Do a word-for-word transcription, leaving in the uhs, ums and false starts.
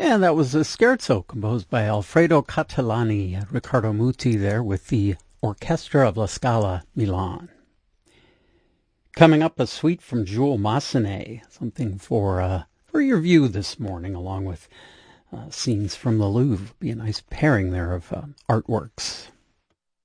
And that was a scherzo composed by Alfredo Catalani, Riccardo Muti there with the Orchestra of La Scala, Milan. Coming up, a suite from Jules Massenet, something for uh, for your view this morning, along with uh, scenes from the Louvre. Be a nice pairing there of uh, artworks.